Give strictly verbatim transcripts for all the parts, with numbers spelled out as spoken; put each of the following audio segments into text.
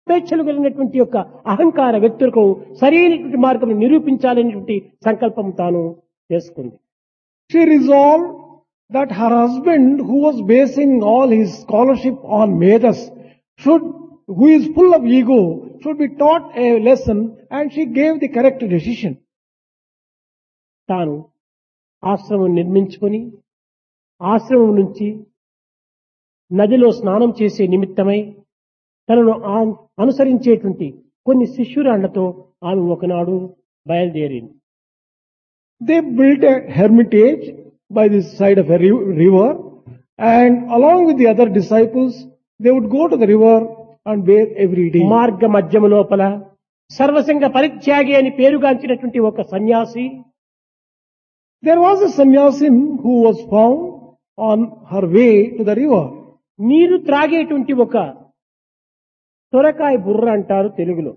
స్వేచ్ఛలు కలిగినటువంటి యొక్క అహంకార వ్యక్తులకు సరైనటువంటి మార్గం నిరూపించాలనేటువంటి సంకల్పం తాను చేసుకుంది. She resolved that her husband, who was basing all his scholarship on Vedas, should, who is full of ego, should be taught a lesson, and she gave the correct decision. తాను ఆశ్రమం నిర్మించుకొని ఆశ్రమం నుంచి నదిలో స్నానం చేసే నిమిత్తమై తనను ఆ- అనుసరించేటువంటి కొన్ని శిష్యురాళ్లతో ఆమె ఒకనాడు బయలుదేరింది. They built a hermitage by the side of a ri- river, and along with the other disciples, they would go to the river and bathe every day. మార్గ మధ్యము లోపల సర్వసంగ పరిత్యాగి అని పేరుగాంచినటువంటి ఒక సన్యాసి There was a sannyasin who was found on her way to the river. నీరు త్రాగేటువంటి ఒక సొరకాయ బుర్ర అంటారు తెలుగులో.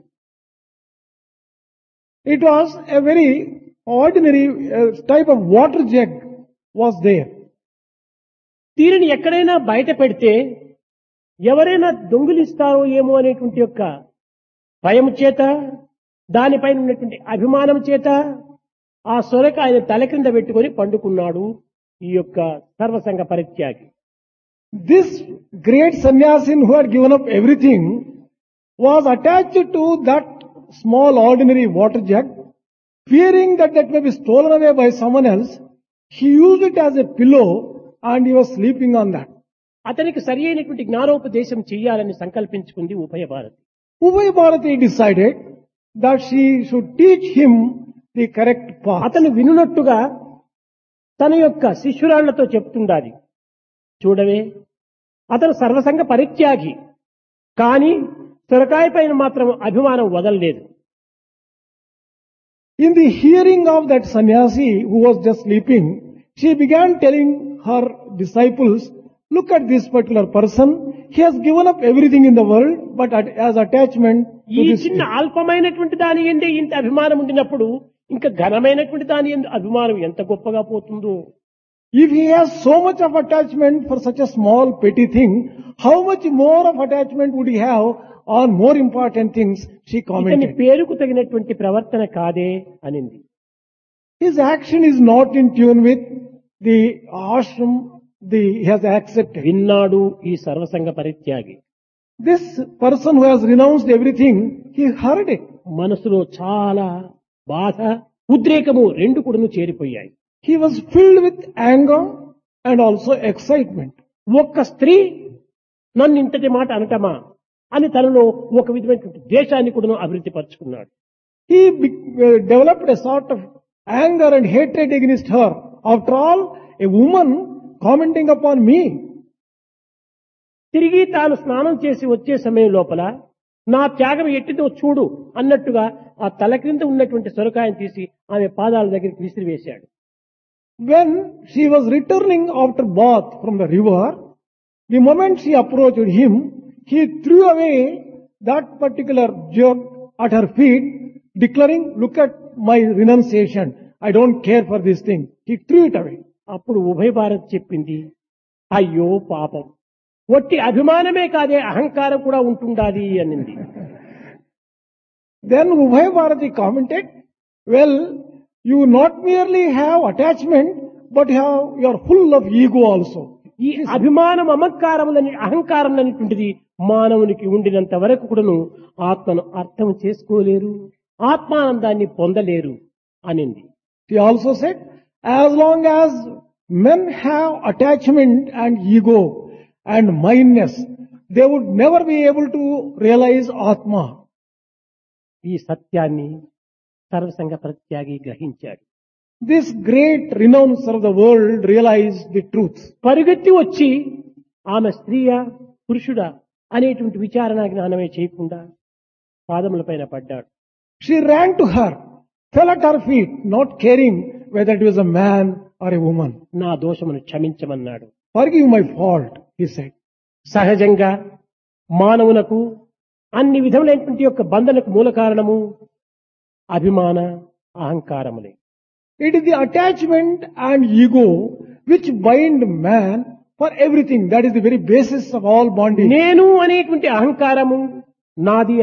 It was a very ordinary uh, type of water jug was there. దీనిని ఎక్కడైనా బయట పెడితే ఎవరైనా దొంగిలిస్తారో ఏమో అనేటువంటి యొక్క భయం చేత దానిపైన ఉన్నటువంటి అభిమానం చేత ఆ సొరకాయను తల క్రింద పెట్టుకొని పండుకున్నాడు ఈ యొక్క సర్వసంగ పరిత్యాగి. This great sannyasin who had given up everything was attached to that small ordinary water jug, fearing that that may be stolen away by someone else. He used it as a pillow and he was sleeping on that. అతనికి సరి అయినటువంటి జ్ఞానోపదేశం చెయ్యాలని సంకల్పించుకుంది ఉభయ Bharati. Ubhay Bharati decided that she should teach him the correct path. అతను వినున్నట్టుగా తన యొక్క శిష్యురాళ్లతో చెప్తుండాలి. చూడవే, అతను సర్వసంగ పరిత్యాగి, కానీ సొరకాయ పైన మాత్రం అభిమానం వదలలేదు. In the hearing of that sannyasi who was just sleeping, she began telling her disciples, look at this particular person. He has given up everything in the world, but at- as attachment to ఈ this. చిన్న అల్పమైనటువంటి దాని ఎందే ఇంత అభిమానం ఉండినప్పుడు ఇంకా ఘనమైనటువంటి దాని ఎందు అభిమానం ఎంత గొప్పగా పోతుందో. If he has so much of attachment for such a small petty thing, how much more of attachment would he have on more important things? She ఇతని commented. పేరుకు తగినటువంటి ప్రవర్తన కాదే అనింది. His action is not in tune with the ashram the, he has accepted. విన్నాడు ఈ సర్వసంగ పరిత్యాగి. This person who has renounced everything, he heard it. మనసులో చాలా బాధ, ఉద్రేకము రెండు కూడాను చేరిపోయాయి. He was filled with anger and also excitement. ఒక్క స్త్రీ నన్ను ఇంతటి మాట అనటమా అని తనలో ఒక విధమైనటువంటి ద్వేషాన్ని కూడా అభివృద్ధి పరుచుకున్నాడు. He be- uh, developed a sort of anger and hatred against her. After all, a woman commenting upon me. తిరిగి తాను స్నానం చేసి వచ్చే సమయం లోపల నా త్యాగం ఎట్టిదో చూడు అన్నట్టుగా ఆ తల క్రింద ఉన్నటువంటి సొరకాయను తీసి ఆమె పాదాల దగ్గరికి విసిరివేశాడు. When she was returning after bath from the river, the moment she approached him, he threw away that particular jug at her feet, declaring, look at my renunciation. I don't care for this thing. He threw it away. అప్పుడు ఉభయ భారత్ చెప్పింది, అయ్యో పాపం, ఒట్టి అభిమానమే కాదే అహంకారం కూడా ఉంటుండాలి అనింది. Then Ubhay Bharati commented, well, you not merely have attachment, but you have, you are full of ego also. ఈ అభిమానం అమకారములని అహంకారం అనేటువంటిది మానవునికి ఉండినంత వరకు కూడాను ఆత్మను అర్థం చేసుకోలేరు, ఆత్మానందాన్ని పొందలేరు అనింది. She also said, as long as men have attachment and ego and mindness, they would never be able to realize Atma. ఈ సత్యాన్ని సర్వసంగ ప్రత్యాగి గ్రహించాడు. This great renouncer of the world realized the truth. పరిగెత్తి వచ్చి ఆమె స్త్రీయా పురుషుడా అనేటువంటి విచారణ జ్ఞానమే చేయకుండా పాదముల పైన పడ్డాడు. She ran to her, fell at her feet, not caring whether it was a man or a woman. నా దోషమును క్షమించమన్నాడు. Forgive my fault, he said. సహజంగా మానవునకు అన్ని విధములైనటువంటి యొక్క బంధనకు మూల కారణము అభిమాన అహంకారములే. It is the attachment and ego which bind man for everything. That is the very basis of all bonding. నేను అనేటువంటి అహంకారము, నాది